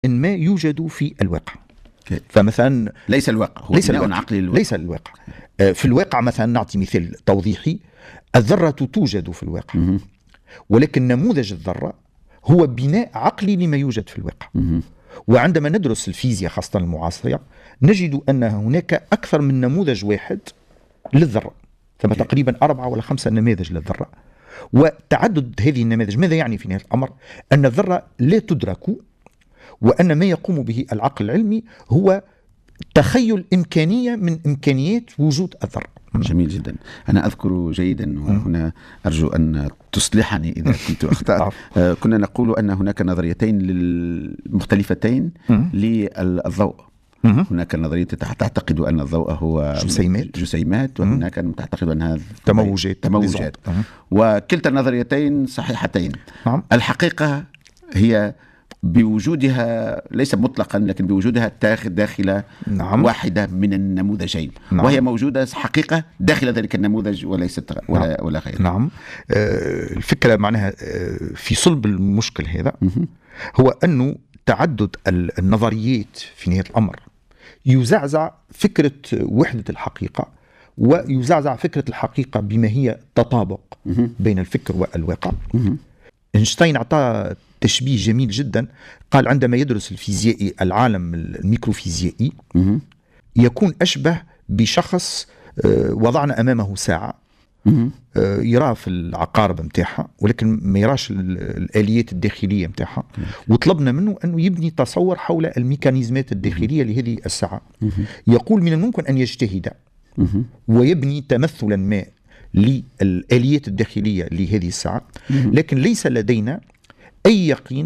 ما يوجد في الواقع. فمثلا ليس الواقع هو ليس بناء عقلي للواقع. ليس الواقع. في الواقع مثلا نعطي مثال توضيحي: الذرة توجد في الواقع، ولكن نموذج الذرة هو بناء عقلي لما يوجد في الواقع. وعندما ندرس الفيزياء خاصة المعاصرة نجد أن هناك أكثر من نموذج واحد للذرة، ثم تقريبا 4 ولا 5 نماذج للذرة. وتعدد هذه النماذج ماذا يعني في نهاية الأمر؟ أن الذرة لا تدرك، وأن ما يقوم به العقل العلمي هو تخيل إمكانية من إمكانيات وجود الذرة. جميل جدا. أنا أذكر جيدا، وهنا أرجو أن تصلحني إذا كنت أخطأت. كنا نقول أن هناك نظريتين مختلفتين للضوء. هناك نظرية تعتقد أن الضوء هو جسيمات، وهناك تعتقد أنها تموجات. وكلتا النظريتين صحيحتين. الحقيقة هي بوجودها ليس مطلقا، لكن بوجودها داخل واحدة من النموذجين، وهي موجودة حقيقة داخل ذلك النموذج وليست ولا غير. الفكرة معناها في صلب المشكل هذا هو أنه تعدد النظريات في نهاية الأمر يزعزع فكرة وحدة الحقيقة، ويزعزع فكرة الحقيقة بما هي تطابق بين الفكر والواقع. اينشتاين أعطى تشبيه جميل جدا، قال: عندما يدرس الفيزيائي العالم الميكروفيزيائي يكون أشبه بشخص وضعنا أمامه ساعة يرى في العقارب متاعها، ولكن ما يراش الآليات الداخلية متاعها، وطلبنا منه أنه يبني تصور حول الميكانيزمات الداخلية لهذه الساعة. يقول: من الممكن أن يجتهد ويبني تمثلا ما للآليات الداخلية لهذه الساعة، لكن ليس لدينا أي يقين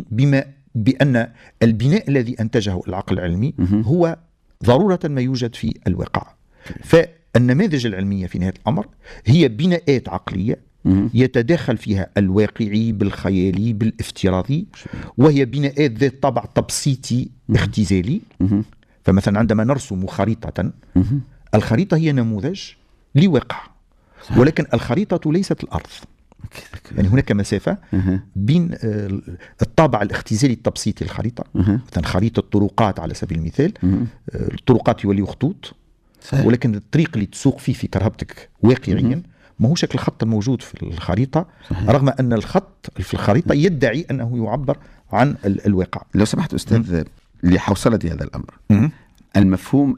بأن البناء الذي أنتجه العقل العلمي هو ضرورة ما يوجد في الواقع. فالنماذج العلمية في نهاية الأمر هي بناءات عقلية يتداخل فيها الواقعي بالخيالي بالافتراضي، وهي بناءات ذات طابع تبسيطي اختزالي. فمثلا عندما نرسم خريطة، الخريطة هي نموذج لواقع، ولكن الخريطة ليست الأرض. يعني هناك مسافة بين الطابع الاختزالي التبسيطي للخريطة، مثلا خريطة طرقات على سبيل المثال، الطرقات يوليو خطوط، ولكن الطريق اللي تسوق فيه في كرهبتك واقعيا ما هو شكل الخط الموجود في الخريطة، رغم أن الخط في الخريطة يدعي أنه يعبر عن الواقع. لو سمحت أستاذ، لحوصلة هذا الأمر، المفهوم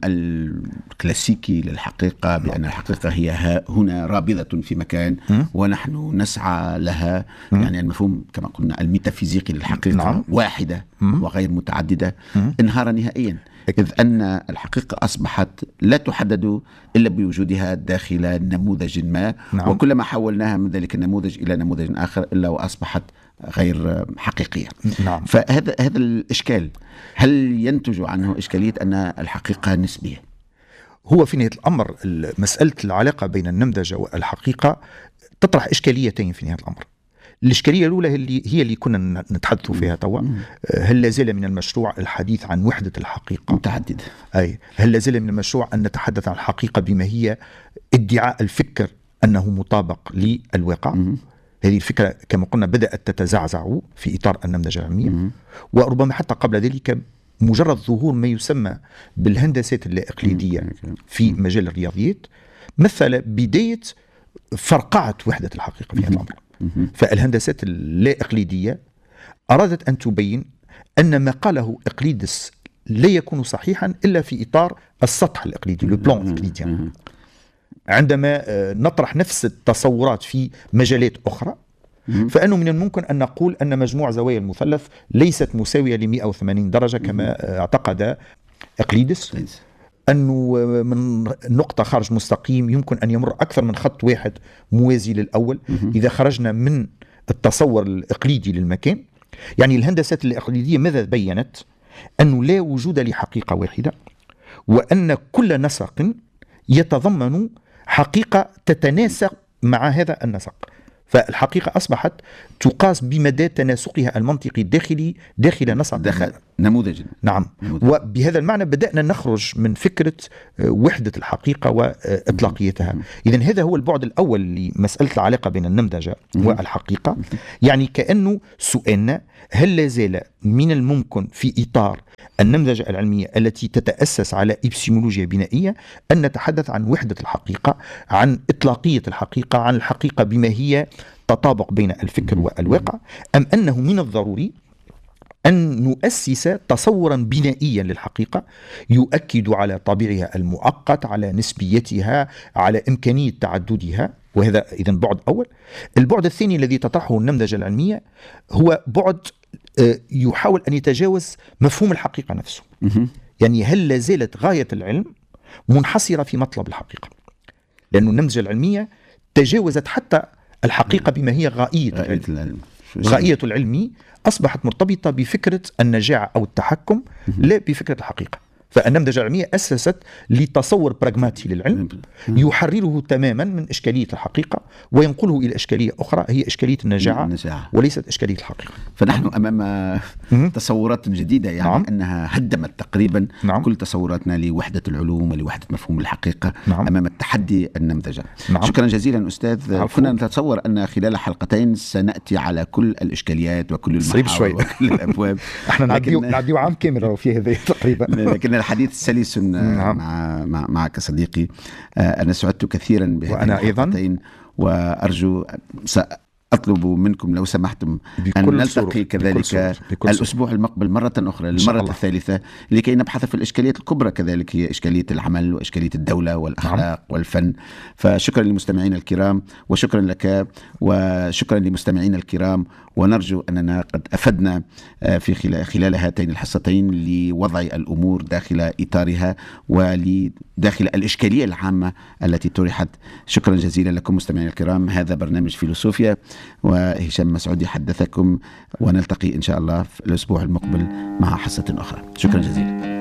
الكلاسيكي للحقيقة بأن الحقيقة هي هنا رابضة في مكان ونحن نسعى لها، يعني المفهوم كما قلنا الميتافيزيقي للحقيقة واحدة وغير متعددة، انهار نهائيا، إذ أن الحقيقة أصبحت لا تحدد إلا بوجودها داخل نموذج ما، وكلما حولناها من ذلك النموذج إلى نموذج آخر إلا وأصبحت غير حقيقية. فهذا الإشكال هل ينتج عنه إشكالية أن الحقيقة نسبية؟ هو في نهاية الأمر مسألة العلاقة بين النمذجة والحقيقة تطرح إشكاليتين في نهاية الأمر. الإشكالية الأولى هي اللي كنا نتحدث فيها توا: هل لازال من المشروع الحديث عن وحدة الحقيقة متعددة؟ هل لازال من المشروع أن نتحدث عن الحقيقة بما هي ادعاء الفكر أنه مطابق للواقع؟ هذه الفكرة كما قلنا بدأت تتزعزع في إطار النمذجة العلمية، وربما حتى قبل ذلك مجرد ظهور ما يسمى بالهندسات اللا إقليدية في مجال الرياضيات مثل بداية فرقعة وحدة الحقيقة في هذا الأمر. فالهندسات اللا إقليدية أرادت أن تبين أن ما قاله إقليدس لا يكون صحيحا إلا في إطار السطح الإقليدي، البلان الإقليدي. عندما نطرح نفس التصورات في مجالات أخرى، فإنه من الممكن أن نقول أن مجموع زوايا المثلث ليست مساوية ل 180 درجة كما اعتقد إقليدس، أنه من نقطة خارج مستقيم يمكن أن يمر أكثر من خط واحد موازي للأول إذا خرجنا من التصور الإقليدي للمكان. يعني الهندسة الإقليدية ماذا بيّنت؟ أنه لا وجود لحقيقة واحدة، وأن كل نسق يتضمن حقيقة تتناسق مع هذا النسق. فالحقيقة أصبحت تقاس بمدى تناسقها المنطقي الداخلي داخل نسق نموذج. نعم. وبهذا المعنى بدأنا نخرج من فكرة وحدة الحقيقة وإطلاقيتها. إذن هذا هو البعد الأول لمسألة العلاقة بين النمذجة والحقيقة. يعني كأنه سؤالنا هل لازال من الممكن في إطار النمذجة العلمية التي تتأسس على إبسيمولوجيا بنائية أن نتحدث عن وحدة الحقيقة، عن إطلاقية الحقيقة، عن الحقيقة بما هي تطابق بين الفكر والواقع، أم أنه من الضروري أن نؤسس تصورا بنائيا للحقيقة يؤكد على طابعها المؤقت، على نسبيتها، على إمكانية تعددها. وهذا إذن بعد أول. البعد الثاني الذي تطرحه النمذجة العلمية هو بعد يحاول أن يتجاوز مفهوم الحقيقة نفسه. يعني هل لازالت غاية العلم منحصرة في مطلب الحقيقة؟ لأن النمذجة العلمية تجاوزت حتى الحقيقة بما هي غائية العلم. غائية العلم أصبحت مرتبطة بفكرة النجاعة أو التحكم، لا بفكرة الحقيقة. فالنمذجة العلمية أسست لتصور براغماتي للعلم يحرره تماما من إشكالية الحقيقة وينقله إلى إشكالية أخرى هي إشكالية النجاعة وليست إشكالية الحقيقة. فنحن أمام تصورات جديدة، يعني نعم. أنها هدمت تقريبا نعم. كل تصوراتنا لوحدة العلوم ولوحدة مفهوم الحقيقة. نعم. أمام التحدي النمذجة. نعم. شكرا جزيلا أستاذ. كنا نتصور أن خلال حلقتين سنأتي على كل الإشكاليات وكل المحاور وكل الأبواب. احنا نعديو عام كامل في هذه تقريبا. لكن الحديث سلس معك صديقي. أنا سعدت كثيرا بهذه الحلقتين، وأرجو أطلب منكم لو سمحتم أن نلتقي كذلك الأسبوع المقبل مرة أخرى للمرة الثالثة لكي نبحث في الإشكاليات الكبرى، كذلك هي إشكالية العمل وإشكالية الدولة والأخلاق والفن. فشكرا للمستمعين الكرام، وشكرا لك، وشكرا للمستمعين الكرام، ونرجو أننا قد أفدنا في خلال هاتين الحصتين لوضع الأمور داخل إطارها وداخل الإشكالية العامة التي طرحت. شكرا جزيلا لكم مستمعين الكرام. هذا برنامج فيلوسوفيا، وهشام مسعودي حدثكم، ونلتقي إن شاء الله في الأسبوع المقبل مع حصة أخرى. شكرا جزيلا.